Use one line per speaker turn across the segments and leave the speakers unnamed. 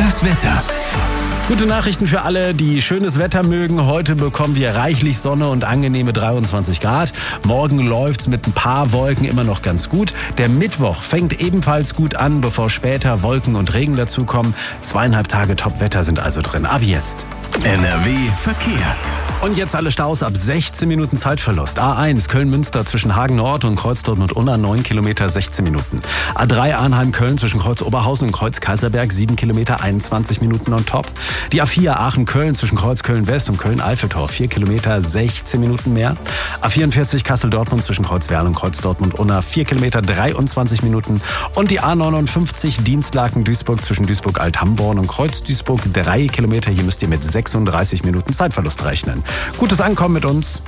Das Wetter.
Gute Nachrichten für alle, die schönes Wetter mögen. Heute bekommen wir reichlich Sonne und angenehme 23 Grad. Morgen läuft's mit ein paar Wolken immer noch ganz gut. Der Mittwoch fängt ebenfalls gut an, bevor später Wolken und Regen dazukommen. 2,5 Tage Top-Wetter sind also drin. Ab jetzt.
NRW Verkehr.
Und jetzt alle Staus ab 16 Minuten Zeitverlust. A1 Köln-Münster zwischen Hagen Nord und Kreuz Dortmund-Unna 9 Kilometer 16 Minuten. A3 Arnheim-Köln zwischen Kreuz Oberhausen und Kreuz Kaiserberg 7 Kilometer 21 Minuten on top. Die A4 Aachen-Köln zwischen Kreuz Köln-West und Köln-Eiffeltor 4 Kilometer 16 Minuten mehr. A44 Kassel-Dortmund zwischen Kreuz Werl und Kreuz Dortmund-Unna 4 Kilometer 23 Minuten. Und die A59 Dienstlaken-Duisburg zwischen Duisburg-Alt-Hamborn und Kreuz Duisburg 3 Kilometer. Hier müsst ihr mit 36 Minuten Zeitverlust rechnen. Gutes Ankommen mit uns.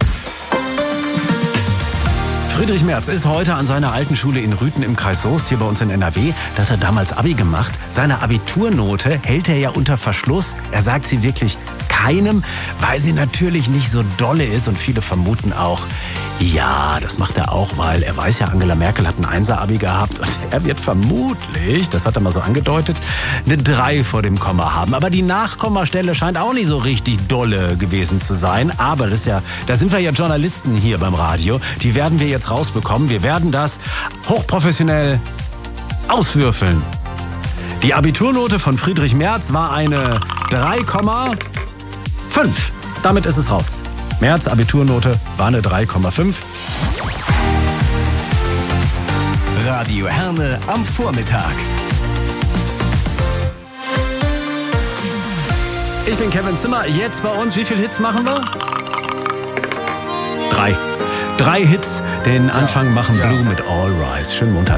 Friedrich Merz ist heute an seiner alten Schule in Rüthen im Kreis Soest hier bei uns in NRW. Da hat er damals Abi gemacht. Seine Abiturnote hält er ja unter Verschluss. Er sagt sie wirklich keinem, weil sie natürlich nicht so dolle ist. Und viele vermuten auch, ja, das macht er auch, weil er weiß ja, Angela Merkel hat ein 1er-Abi gehabt. Und er wird vermutlich, das hat er mal so angedeutet, eine 3 vor dem Komma haben. Aber die Nachkommastelle scheint auch nicht so richtig dolle gewesen zu sein. Aber das ist ja, da sind wir ja Journalisten hier beim Radio. Die werden wir jetzt rausbekommen. Wir werden das hochprofessionell auswürfeln. Die Abiturnote von Friedrich Merz war eine 3,5. Damit ist es raus. Merz Abiturnote war eine 3,5.
Radio Herne am Vormittag.
Ich bin Kevin Zimmer. Jetzt bei uns, wie viele Hits machen wir? 3. 3 Hits. Den Anfang machen Blue mit All Rise. Schönen Montag.